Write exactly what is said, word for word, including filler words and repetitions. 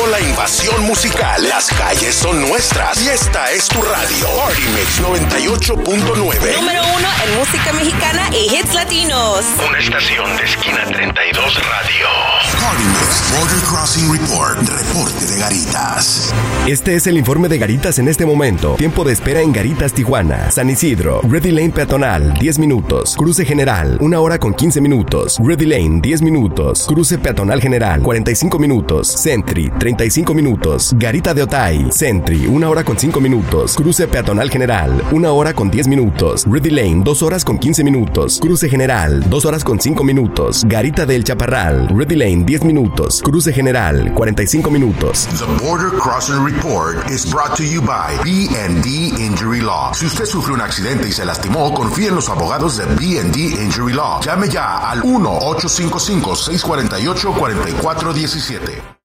la invasión musical. Las calles son nuestras y esta es tu radio. Party Mix noventa y ocho punto nueve. Número uno en música mexicana y hits latinos. Una estación de Esquina treinta y dos Radio. Party Mix Border Crossing Report. Reporte de Garitas. Este es el informe de Garitas en este momento. Tiempo de espera en Garitas, Tijuana. San Isidro, Ready Lane peatonal, diez minutos. Cruce general, una hora con quince minutos. Ready Lane, diez minutos. Cruce peatonal general, cuarenta y cinco minutos. Sentry, treinta y cinco minutos. Garita de Otay, Sentry, una hora con cinco minutos. Cruce peatonal general, una hora con diez minutos. Ready Lane, dos horas con quince minutos. Cruce general, dos horas con cinco minutos. Garita del Chaparral, Ready Lane, diez minutos. Cruce general, cuarenta y cinco minutos. The Border Crossing Report is brought to you by B and D Injury Law. Si usted sufre un accidente y se lastimó, confíe en los abogados de B and D Injury Law. Llame ya al uno ocho cinco cinco, seis cuatro ocho, cuatro cuatro uno siete.